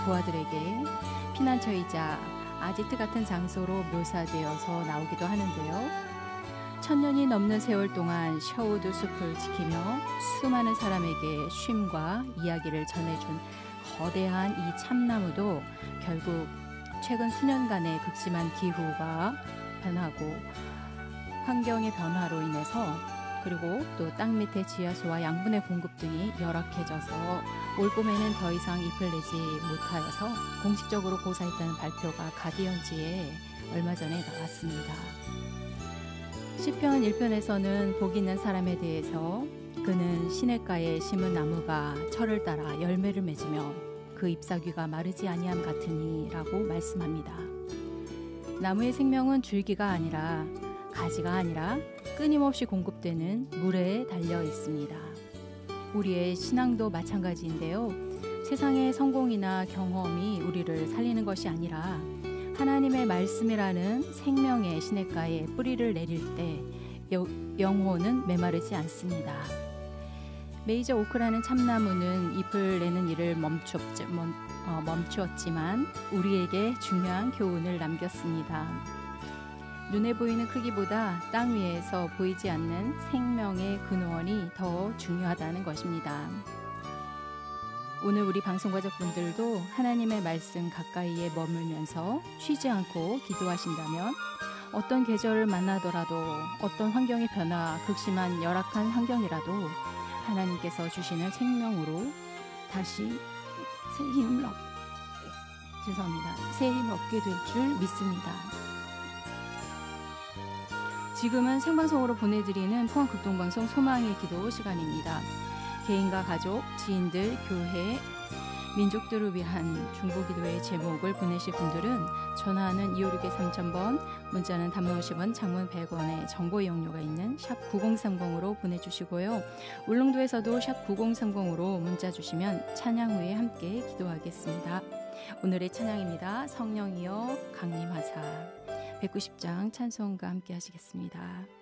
부하들에게 피난처이자 아지트 같은 장소로 묘사되어서 나오기도 하는데요. 천년이 넘는 세월 동안 샤오드 숲을 지키며 수많은 사람에게 쉼과 이야기를 전해준 거대한 이 참나무도 결국 최근 수년간의 극심한 기후가 변하고 환경의 변화로 인해서 그리고 또 땅 밑의 지하수와 양분의 공급 등이 열악해져서 올봄에는 더 이상 잎을 내지 못하여서 공식적으로 고사했다는 발표가 가디언지에 얼마 전에 나왔습니다. 시편 1편에서는 복 있는 사람에 대해서 그는 시냇가에 심은 나무가 철을 따라 열매를 맺으며 그 잎사귀가 마르지 아니함 같으니 라고 말씀합니다. 나무의 생명은 줄기가 아니라 가지가 아니라 끊임없이 공급되는 물에 달려 있습니다. 우리의 신앙도 마찬가지인데요. 세상의 성공이나 경험이 우리를 살리는 것이 아니라 하나님의 말씀이라는 생명의 시냇가에 뿌리를 내릴 때 영혼은 메마르지 않습니다. 메이저 오크라는 참나무는 잎을 내는 일을 멈추었지만 우리에게 중요한 교훈을 남겼습니다. 눈에 보이는 크기보다 땅 위에서 보이지 않는 생명의 근원이 더 중요하다는 것입니다. 오늘 우리 방송가족분들도 하나님의 말씀 가까이에 머물면서 쉬지 않고 기도하신다면 어떤 계절을 만나더라도 어떤 환경의 변화, 극심한 열악한 환경이라도 하나님께서 주시는 생명으로 다시 새 힘을 얻게 될 줄 믿습니다. 지금은 생방송으로 보내드리는 포항극동방송 소망의 기도 시간입니다. 개인과 가족, 지인들, 교회, 민족들을 위한 중보기도의 제목을 보내실 분들은 전화는 256-3000번, 문자는 단문 50원, 장문 100원의 정보 이용료가 있는 샵 9030으로 보내주시고요. 울릉도에서도 샵 9030으로 문자 주시면 찬양 후에 함께 기도하겠습니다. 오늘의 찬양입니다. 성령이여 강림하사. 190장 찬송과 함께 하시겠습니다.